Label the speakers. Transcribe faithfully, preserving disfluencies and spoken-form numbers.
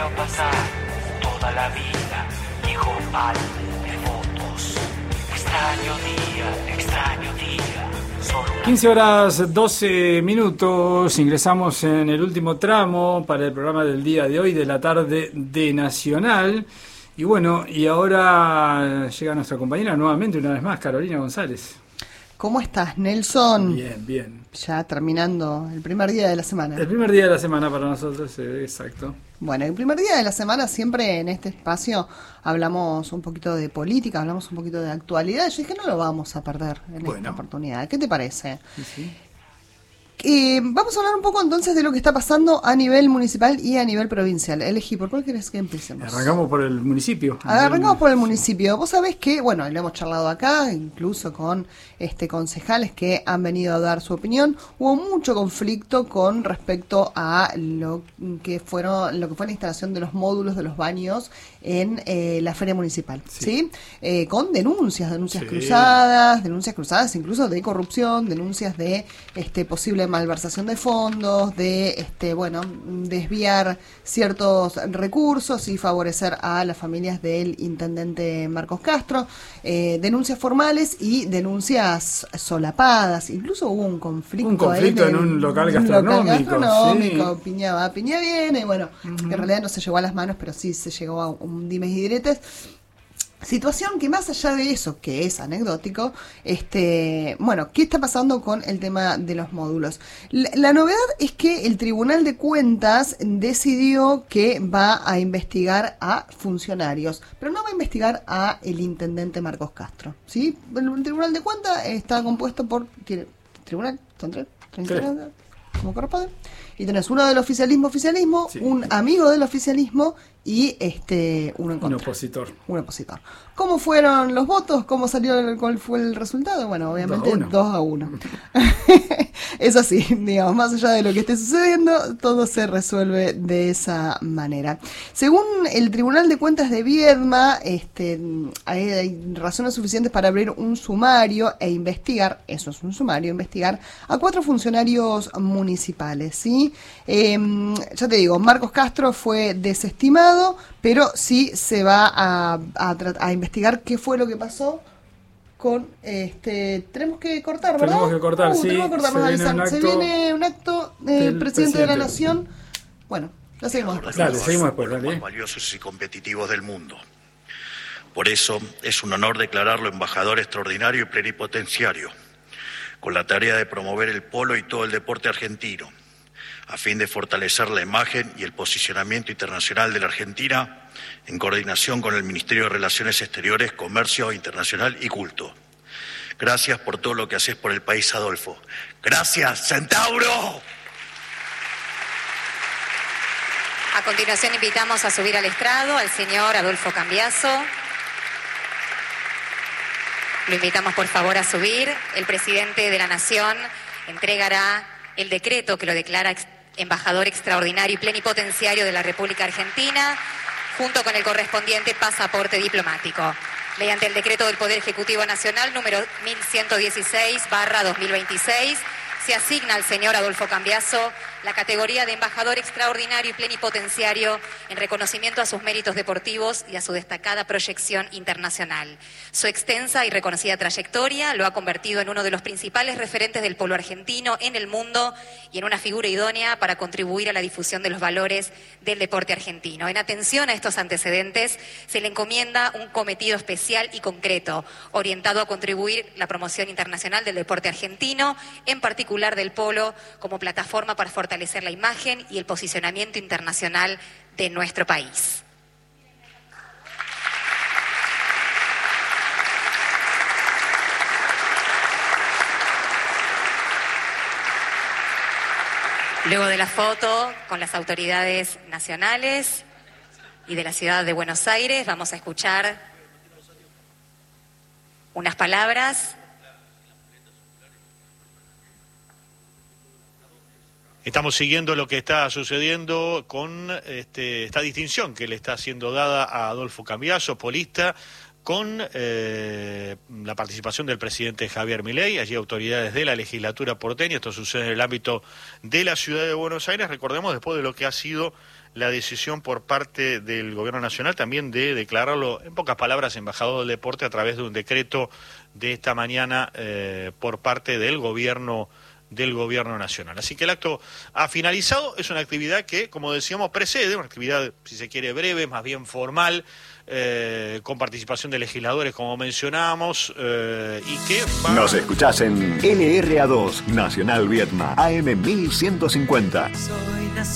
Speaker 1: a pasar toda la vida, dijo álbum de fotos. Extraño día, extraño día. Solo una...
Speaker 2: quince horas doce minutos, ingresamos en el último tramo para el programa del día de hoy, de la tarde de Nacional. Y bueno, y ahora llega nuestra compañera nuevamente, una vez más, Carolina González.
Speaker 3: ¿Cómo estás, Nelson?
Speaker 2: Bien, bien.
Speaker 3: Ya terminando el primer día de la semana.
Speaker 2: El primer día de la semana para nosotros, eh, exacto.
Speaker 3: Bueno, el primer día de la semana siempre en este espacio hablamos un poquito de política, hablamos un poquito de actualidad. Yo dije, no lo vamos a perder en
Speaker 2: bueno.
Speaker 3: esta oportunidad. ¿Qué te parece?
Speaker 2: Sí, sí.
Speaker 3: Eh, vamos a hablar un poco entonces de lo que está pasando a nivel municipal y a nivel provincial. Elegí, ¿por cuál querés que empecemos?
Speaker 2: Arrancamos por el municipio.
Speaker 3: Arrancamos por el municipio. Vos sabés que, bueno, lo hemos charlado acá, incluso con este concejales que han venido a dar su opinión. Hubo mucho conflicto con respecto a lo que fueron, lo que fue la instalación de los módulos de los baños en eh, la feria municipal, ¿sí? ¿sí? Eh, con denuncias, denuncias sí. cruzadas, denuncias cruzadas incluso de corrupción, denuncias de este posible malversación de fondos, de este bueno desviar ciertos recursos y favorecer a las familias del intendente Marcos Castro, eh, denuncias formales y denuncias solapadas, incluso hubo un conflicto,
Speaker 2: un conflicto
Speaker 3: ahí
Speaker 2: en, en un local gastronómico,
Speaker 3: local gastronómico
Speaker 2: sí.
Speaker 3: piña va, piña viene, bueno, uh-huh. que en realidad no se llegó a las manos, pero sí se llegó a un dimes y diretes. Situación que más allá de eso, que es anecdótico, este, bueno, ¿qué está pasando con el tema de los módulos? La, la novedad es que el Tribunal de Cuentas decidió que va a investigar a funcionarios, pero no va a investigar a el intendente Marcos Castro, ¿sí? El Tribunal de Cuentas está compuesto por, tiene, tribunal, son tres, tres, como corresponde, y tenés uno del oficialismo, oficialismo, sí. un amigo del oficialismo y este uno en contra.
Speaker 2: Un opositor.
Speaker 3: Un opositor. ¿Cómo fueron los votos? ¿Cómo salió? ¿Cuál fue el resultado? Bueno, obviamente dos a uno. Es así, digamos, más allá de lo que esté sucediendo, todo se resuelve de esa manera. Según el Tribunal de Cuentas de Viedma, este, hay, hay razones suficientes para abrir un sumario e investigar, eso es un sumario, investigar a cuatro funcionarios municipales, ¿sí? Eh, ya te digo, Marcos Castro fue desestimado, pero sí se va a, a, a investigar qué fue lo que pasó con este. Tenemos que cortar, ¿verdad?
Speaker 2: Tenemos que cortar, uh, sí.
Speaker 3: Tenemos que cortar, se, viene un acto se viene un acto del presidente, presidente de la Nación. Bueno, ya seguimos.
Speaker 2: Dale, seguimos después, dale.
Speaker 4: Los más valiosos y competitivos del mundo. Por eso es un honor declararlo embajador extraordinario y plenipotenciario, con la tarea de promover el polo y todo el deporte argentino, a fin de fortalecer la imagen y el posicionamiento internacional de la Argentina en coordinación con el Ministerio de Relaciones Exteriores, Comercio Internacional y Culto. Gracias por todo lo que haces por el país, Adolfo. ¡Gracias, Centauro!
Speaker 5: A continuación invitamos a subir al estrado al señor Adolfo Cambiaso. Lo invitamos por favor a subir. El presidente de la Nación entregará el decreto que lo declara embajador extraordinario y plenipotenciario de la República Argentina, junto con el correspondiente pasaporte diplomático. Mediante el decreto del Poder Ejecutivo Nacional número mil ciento dieciséis barra dos mil veintiséis, se asigna al señor Adolfo Cambiaso la categoría de embajador extraordinario y plenipotenciario en reconocimiento a sus méritos deportivos y a su destacada proyección internacional. Su extensa y reconocida trayectoria lo ha convertido en uno de los principales referentes del polo argentino en el mundo y en una figura idónea para contribuir a la difusión de los valores del deporte argentino. En atención a estos antecedentes, se le encomienda un cometido especial y concreto, orientado a contribuir la promoción internacional del deporte argentino, en particular del polo, como plataforma para fortalecer fortalecer la imagen y el posicionamiento internacional de nuestro país. Luego de la foto con las autoridades nacionales y de la ciudad de Buenos Aires, vamos a escuchar unas palabras.
Speaker 6: Estamos siguiendo lo que está sucediendo con este, esta distinción que le está siendo dada a Adolfo Cambiaso, polista, con eh, la participación del presidente Javier Milei, allí autoridades de la legislatura porteña. Esto sucede en el ámbito de la ciudad de Buenos Aires, recordemos, después de lo que ha sido la decisión por parte del gobierno nacional también de declararlo, en pocas palabras, embajador del deporte a través de un decreto de esta mañana eh, por parte del gobierno del gobierno nacional. Así que el acto ha finalizado, es una actividad que, como decíamos, precede, una actividad, si se quiere, breve, más bien formal, eh, con participación de legisladores, como mencionábamos, eh, y que va...
Speaker 7: Nos escuchás en L R A dos, Nacional Vietma, A M mil ciento cincuenta.
Speaker 1: Soy